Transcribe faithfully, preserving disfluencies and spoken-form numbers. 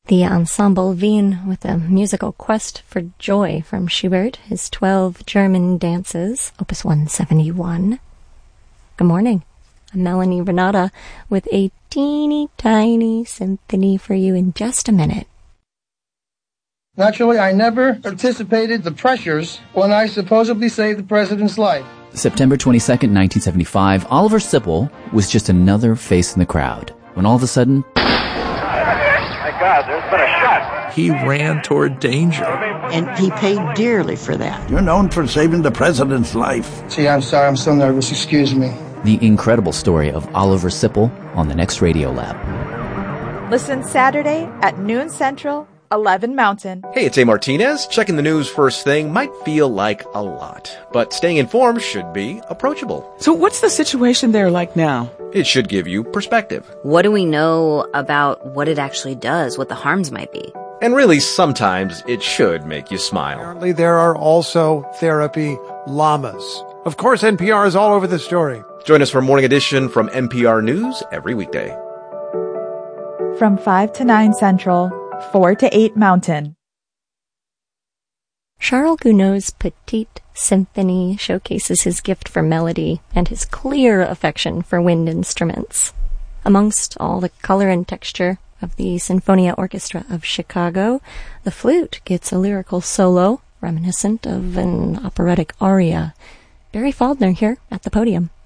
The Ensemble Wien with a musical quest for joy from Schubert, his twelve German dances, opus one seventy-one. Good morning. I'm Melanie Renata with a teeny tiny symphony for you in just a minute. Naturally, I never anticipated the pressures when I supposedly saved the president's life. September twenty-second, nineteen seventy-five, Oliver Sipple was just another face in the crowd when all of a sudden... My God, there's been a shot. He ran toward danger. And he paid dearly for that. You're known for saving the president's life. Gee, I'm sorry, I'm so nervous. Excuse me. The incredible story of Oliver Sipple on the next Radio Lab. Listen Saturday at noon Central, eleven Mountain. Hey, it's A. Martinez. Checking the news first thing might feel like a lot, but staying informed should be approachable. So what's the situation there like now? It should give you perspective. What do we know about what it actually does, what the harms might be? And really, sometimes it should make you smile. Apparently, there are also therapy llamas. Of course, N P R is all over the story. Join us for Morning Edition from N P R News every weekday. From five to nine Central, four to eight Mountain. Charles Gounod's Petite Symphony showcases his gift for melody and his clear affection for wind instruments. Amongst all the color and texture of the Sinfonia Orchestra of Chicago, the flute gets a lyrical solo reminiscent of an operatic aria. Barry Faulkner here at the podium.